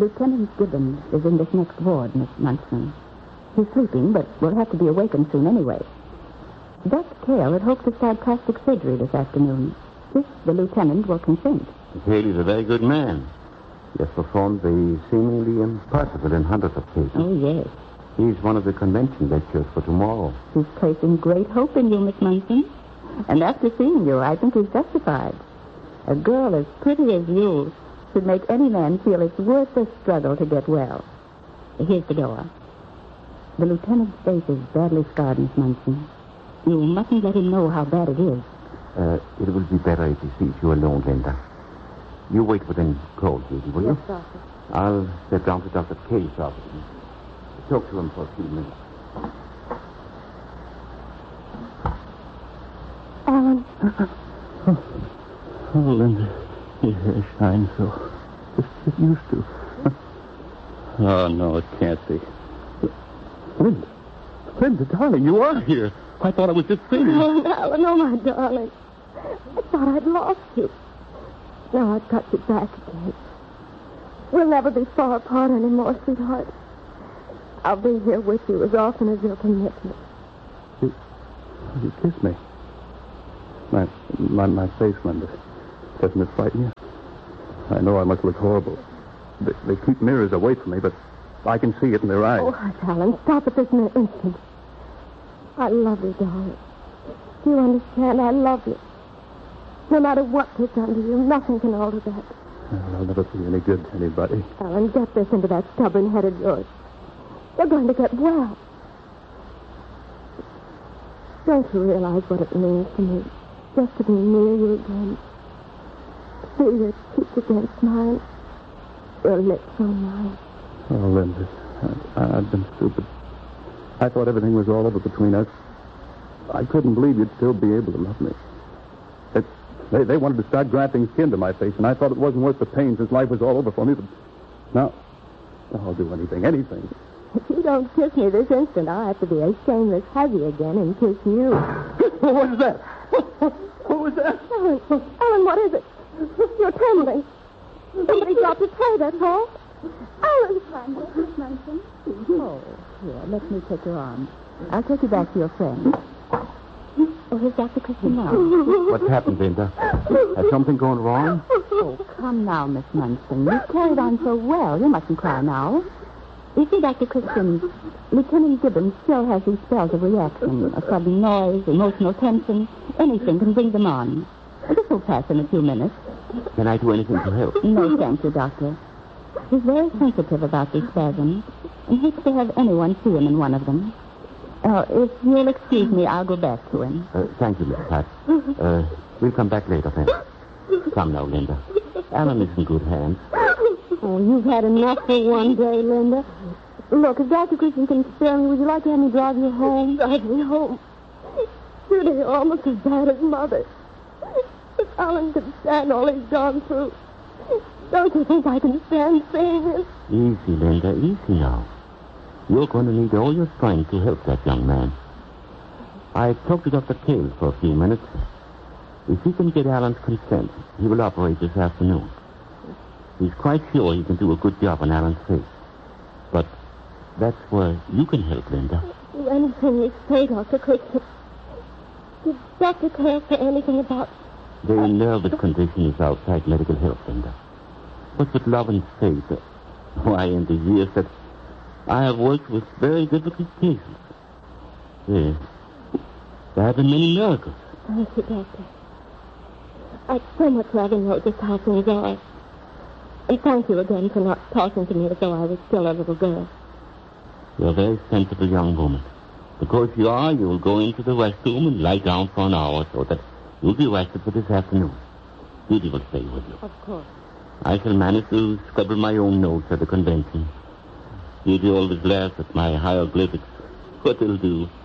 Lieutenant Gibbons is in this next ward, Miss Munson. He's sleeping, but will have to be awakened soon anyway. Dr. Cale had hoped to start plastic surgery this afternoon, if the lieutenant will consent. Cale is a very good man. He has performed the seemingly impossible in hundreds of cases. Oh, yes. He's one of the convention lecturers for tomorrow. He's placing great hope in you, Miss Munson. And after seeing you, I think he's justified. A girl as pretty as you should make any man feel it's worth the struggle to get well. Here's the door. The lieutenant's face is badly scarred, Miss Munson. You mustn't let him know how bad it is. It will be better if he sees you alone, Linda. You wait within call, Judy, will you? Yes, Doctor. I'll step down to Dr. Cale's office and talk to him for a few minutes. Alan. Oh, Linda, your hair shines so. Just as it used to. Oh, no, it can't be. Linda, darling, you are here. I thought I was just seeing you. Oh, Alan, oh, my darling. I thought I'd lost you. Now I've got you back again. We'll never be far apart anymore, sweetheart. I'll be here with you as often as you'll permit me. You kiss me. My face, Linda. Doesn't it frighten you? I know I must look horrible. They keep mirrors away from me, but I can see it in their eyes. Oh, hush, Alan. Stop it this minute instant. I love you, darling. Do you understand? I love you. No matter what gets under you, nothing can alter that. Well, I'll never be any good to anybody. Alan, get this into that stubborn head of yours. You're going to get well. Don't you realize what it means to me just to be near you again? Feel your cheek against mine, your lips on mine. Oh, Linda, I've been stupid. I thought everything was all over between us. I couldn't believe you'd still be able to love me. They wanted to start grafting skin to my face, and I thought it wasn't worth the pain since life was all over for me. But now, I'll do anything. If you don't kiss me this instant, I'll have to be a shameless huggy again and kiss you. What was that? What was that? Alan, what is it? You're trembling. Somebody dropped a tray, that's all. Alan! Miss Munson? Oh, here, let me take your arm. I'll take you back to your friend. Oh, here's Dr. Christian now. What's happened, Linda? Has something gone wrong? Oh, come now, Miss Munson. You've carried on so well. You mustn't cry now. You see, Dr. Christian, Lieutenant Gibbons still has these spells of reaction. A sudden noise, emotional tension. Anything can bring them on. This will pass in a few minutes. Can I do anything to help? No, thank you, Doctor. He's very sensitive about these spasms and hates to have anyone see him in one of them. If you'll excuse me, I'll go back to him. Thank you, Miss Pat. We'll come back later, then. Come now, Linda. Alan is in good hands. Oh, you've had enough for one day, Linda. Look, if Dr. Christian can spare me, would you like to have me drive you home? Drive me home. Really, you're almost as bad as Mother. If Alan can stand all he's gone through, don't you think I can stand seeing this? Easy, Linda, easy now. You're going to need all your strength to help that young man. I talked to Dr. Cale for a few minutes. If he can get Alan's consent, he will operate this afternoon. He's quite sure he can do a good job on Alan's face. But that's where you can help, Linda. Anything you say, Dr. Christian. Did Dr. Cale say anything about... The nervous condition is outside medical help, Linda. But with love and faith, why, in the years that I have worked with very difficult cases, there have been many miracles. Thank you, Doctor. I'd so much rather know just how things are. And thank you again for not talking to me as though I was still a little girl. You're a very sensible young woman. Because you are, you'll go into the restroom and lie down for an hour so that you'll be rested for this afternoon. Judy will stay with you. Of course. I shall manage to scribble my own notes at the convention. Judy always laughs at my hieroglyphics, but it'll do.